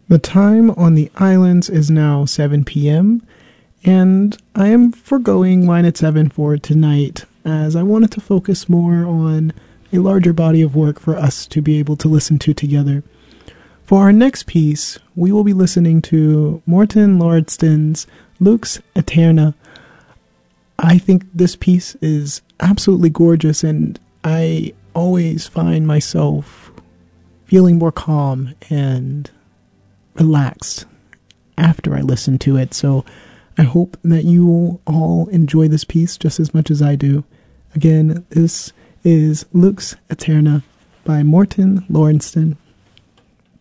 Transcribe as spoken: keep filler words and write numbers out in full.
The time on the islands is now seven p.m., and I am foregoing Wine at seven for tonight, as I wanted to focus more on a larger body of work for us to be able to listen to together. For our next piece, we will be listening to Morten Lauridsen's Lux Aeterna. I think this piece is absolutely gorgeous, and I always find myself feeling more calm and relaxed after I listen to it. So I hope that you all enjoy this piece just as much as I do. Again, this is Lux Aeterna by Morten Lauridsen.